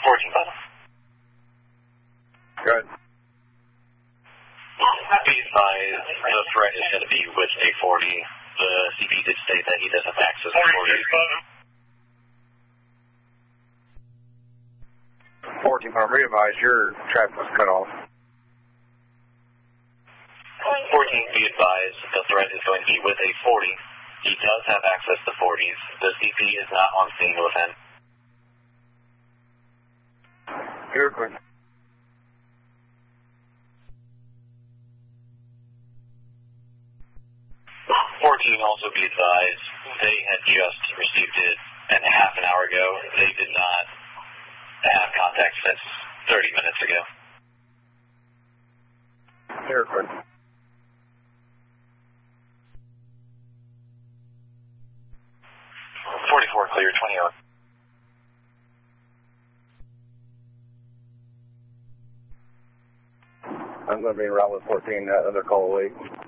14 bottom. Good. Be advised, the threat is going to be with a 40. The CP did state that he does have access to 40. 14 bottom, re-advise, your traffic was cut off. 14, be advised, the threat is going to be with a 40. He does have access to 40s. The CP is not on scene with him. You're good. 14, also be advised, they had just received it half an hour ago. They did not have contact since 30 minutes ago. You're good. 44 clear, 20 out. I'm going to be in route with 14, other call away.